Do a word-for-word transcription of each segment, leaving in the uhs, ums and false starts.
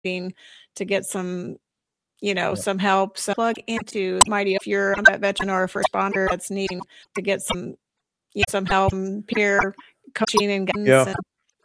to get some, you know, some help, some plug into mighty if you're a veteran or a first responder that's needing to get some, you know, some help, peer coaching and guidance. Yeah. And-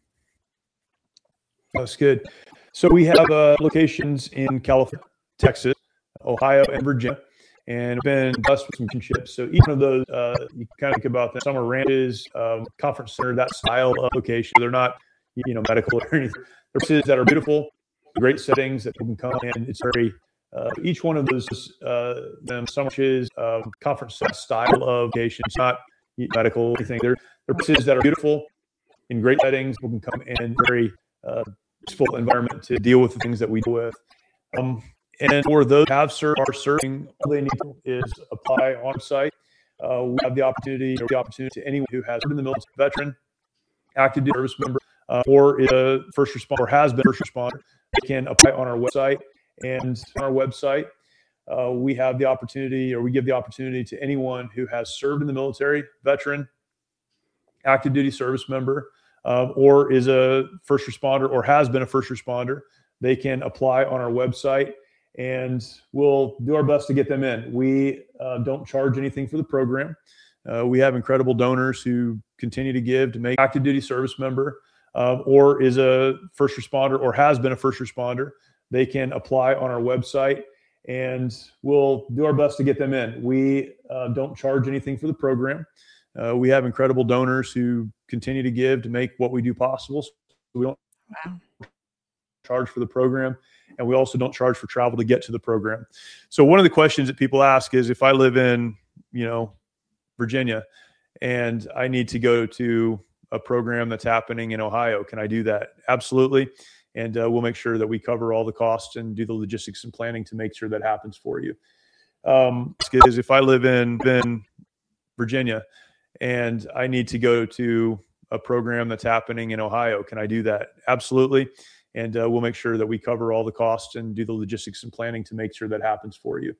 That's good. So we have uh, locations in California, Texas, Ohio, and Virginia, and been blessed with some relationships. So each one of those, uh, you kind of think about them. Some are ranches, um, conference center, that style of location. They're not, you know, medical or anything. They're places that are beautiful, great settings that people can come in. It's very, uh, each one of those, uh, them, some is um, conference style of location. It's not medical or anything. They're, they're places that are beautiful in great settings. People can come in very uh, peaceful environment to deal with the things that we deal with. Um, and for those who have served, are serving, all they need to do is apply on site. Uh, we have the opportunity, or the opportunity to anyone who has served in the military, veteran, active duty service member, uh, or is a first responder, or has been a first responder. They can apply on our website. And on our website, uh, we have the opportunity, or we give the opportunity to anyone who has served in the military, veteran, active duty service member, uh, or is a first responder, or has been a first responder. They can apply on our website, and we'll do our best to get them in. We uh, don't charge anything for the program. Uh, we have incredible donors who continue to give to make active duty service member, uh, or is a first responder, or has been a first responder. They can apply on our website, and we'll do our best to get them in. We uh, don't charge anything for the program. Uh, we have incredible donors who continue to give to make what we do possible. So we don't Wow. charge for the program, and we also don't charge for travel to get to the program. So one of the questions that people ask is, if I live in, you know, Virginia, and I need to go to a program that's happening in Ohio, can I do that? Absolutely. And uh, we'll make sure that we cover all the costs and do the logistics and planning to make sure that happens for you. Um, because if I live in, in Virginia and I need to go to a program that's happening in Ohio, can I do that? Absolutely. And uh, we'll make sure that we cover all the costs and do the logistics and planning to make sure that happens for you.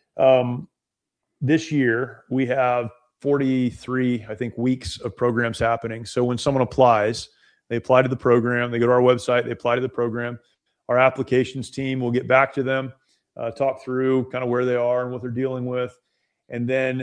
Um, this year, we have forty-three, I think, weeks of programs happening. So when someone applies, they apply to the program, they go to our website, they apply to the program. Our applications team will get back to them, uh, talk through kind of where they are and what they're dealing with, and then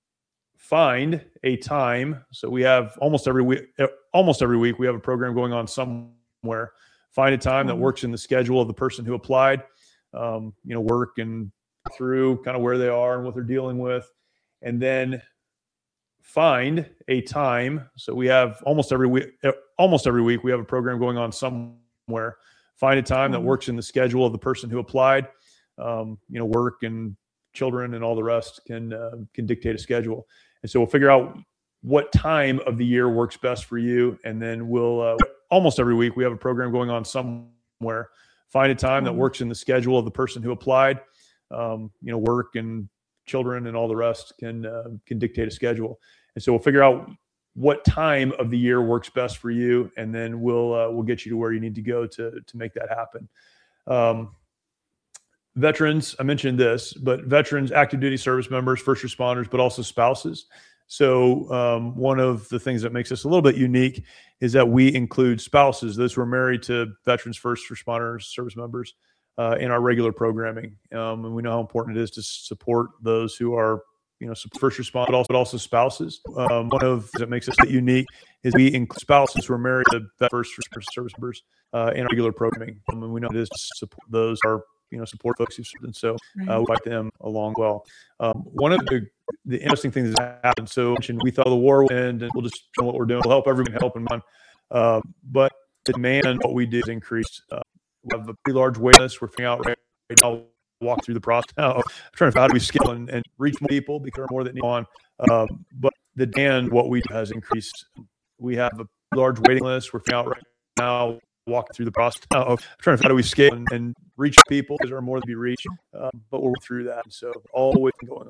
find a time. So we have almost every week, almost every week, we have a program going on somewhere. Find a time that works in the schedule of the person who applied, um, you know, work and through kind of where they are and what they're dealing with, and then find a time. So we have almost every week, almost every week, we have a program going on somewhere. Find a time that works in the schedule of the person who applied. Um, you know, work and children and all the rest can uh, can dictate a schedule. And so we'll figure out what time of the year works best for you, and then we'll uh, almost every week we have a program going on somewhere. Find a time that works in the schedule of the person who applied. Um, you know, work and children and all the rest can uh, can dictate a schedule. And so we'll figure out what time of the year works best for you, and then we'll uh, we'll get you to where you need to go to to make that happen. Um, veterans, I mentioned this, but veterans, active duty service members, first responders, but also spouses. So um, one of the things that makes us a little bit unique is that we include spouses, those who are married to veterans, first responders, service members, uh, in our regular programming. Um, and we know how important it is to support those who are, you know, first responders, but also, but also spouses. Um, one of the things that makes us unique is we include spouses who are married to first service members uh, in our regular programming. Um, and we know it is to support those who are, you know, support folks who've served. And so uh, we invite them along well. Um, one of the, the interesting things that happened, so we thought the war will end and we'll just show what we're doing. We'll help everyone, help and uh, but the demand on what we do is increased. Uh, we have a pretty large wait list. We're figuring out right, right now, walk through the process now, I'm trying to figure out how do we scale and, and reach more people because there are more that need on. Um, but the demand, what we do has increased. We have a large waiting list. We're figuring out right now, walking through the process now of trying to figure out how do we scale and, and reach people because there are more to be reached. Um, but we're through that. And so all the way going on.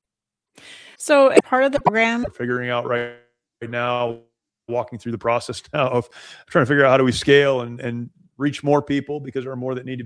So part of the program, we're figuring out right, right now, walking through the process now of trying to figure out how do we scale and, and reach more people because there are more that need to be